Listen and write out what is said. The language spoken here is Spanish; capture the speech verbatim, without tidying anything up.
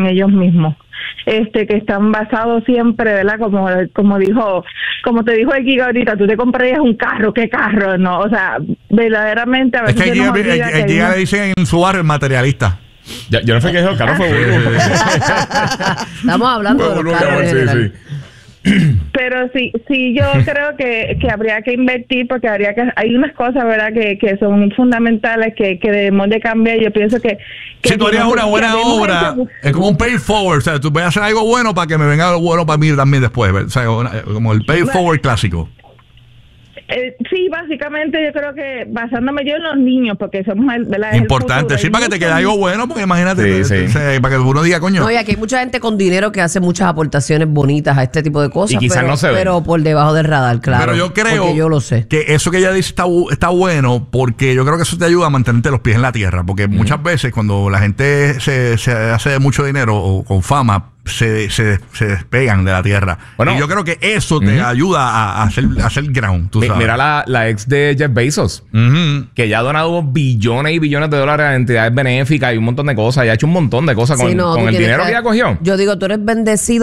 en ellos mismos. Este, que están basados siempre, ¿verdad? Como, como dijo, como te dijo el Giga ahorita, tú te comprarías un carro, ¿qué carro? No, o sea, verdaderamente a veces es que el Giga, el, el Giga le dicen en su barrio el materialista. Ya, yo no sé qué es el carro fue bueno. Estamos hablando de los carros en general. Sí, sí. Pero sí, sí, yo creo que, que habría que invertir porque habría que hay unas cosas, ¿verdad?, que, que son fundamentales que, que debemos de cambiar. Yo pienso que, que si tú harías una buena obra, hecho, es como un pay forward, o sea, tú puedes hacer algo bueno para que me venga algo bueno para mí también después, o sea, como el pay forward clásico. Eh, sí, básicamente yo creo que basándome yo en los niños, porque somos el, ¿verdad? Importante, el sí, para que te quede algo bueno, porque imagínate, sí, sí. Te, para que uno diga, coño. No, y aquí hay mucha gente con dinero que hace muchas aportaciones bonitas a este tipo de cosas. Y quizás pero, no se ve. Pero por debajo del radar, claro. Pero yo creo yo lo sé. que eso que ella dice está, está bueno, porque yo creo que eso te ayuda a mantenerte los pies en la tierra, porque mm. muchas veces cuando la gente se, se hace de mucho dinero o con fama, Se, se, se despegan de la tierra. Bueno, y yo creo que eso te uh-huh. ayuda a, a, hacer, a hacer ground. ¿Tú sabes? Mira la, la ex de Jeff Bezos, uh-huh. que ya ha donado billones y billones de dólares a entidades benéficas y un montón de cosas. Y ha hecho un montón de cosas sí, con, no, con el dinero que, que ella cogió. Yo digo, tú eres bendecido.